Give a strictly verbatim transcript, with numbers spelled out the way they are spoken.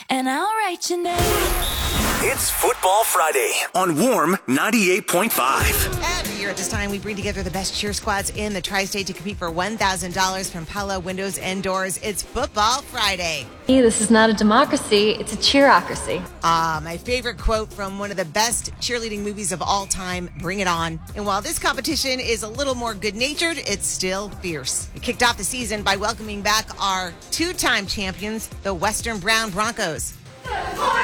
and I'll write your name. It's Football Friday on Warm ninety-eight point five. Every year at this time, we bring together the best cheer squads in the tri-state to compete for one thousand dollars from Pella Windows and Doors. It's Football Friday. Hey, this is not a democracy, it's a cheerocracy. Ah, my favorite quote from one of the best cheerleading movies of all time, Bring It On. And while this competition is a little more good-natured, it's still fierce. We kicked off the season by welcoming back our two-time champions, the Western Brown Broncos.